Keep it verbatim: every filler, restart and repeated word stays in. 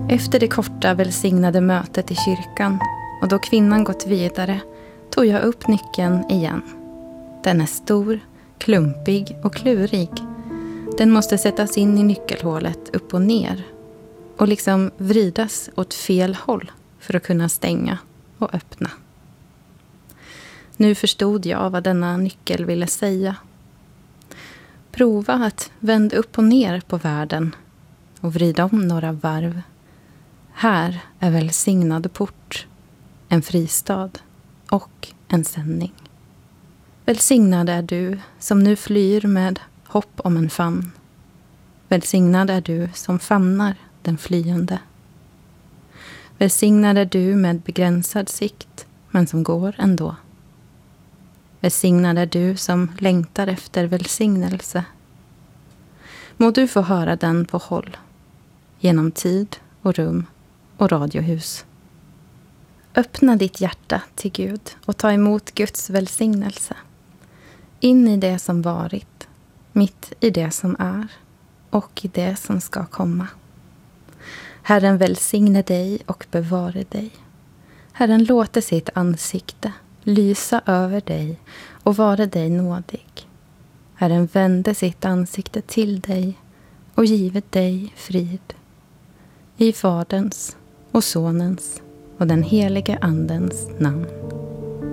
Efter det korta välsignade mötet i kyrkan och då kvinnan gått vidare tog jag upp nyckeln igen. Den är stor, klumpig och klurig. Den måste sättas in i nyckelhålet upp och ner och liksom vridas åt fel håll för att kunna stänga och öppna. Nu förstod jag vad denna nyckel ville säga. Prova att vända upp och ner på världen och vrida om några varv. Här är välsignad port, en fristad och en sändning. Välsignad är du som nu flyr med hopp om en famn. Välsignad är du som famnar den flyende. Välsignad är du med begränsad sikt, men som går ändå. Välsignad är du som längtar efter välsignelse. Må du få höra den på håll, genom tid och rum och radiohus. Öppna ditt hjärta till Gud och ta emot Guds välsignelse. In i det som varit, mitt i det som är och i det som ska komma. Herren välsigne dig och bevare dig. Herren låter sitt ansikte lysa över dig och vara dig nådig. Herren vände sitt ansikte till dig och givet dig frid. I Faderns och Sonens och den helige Andens namn.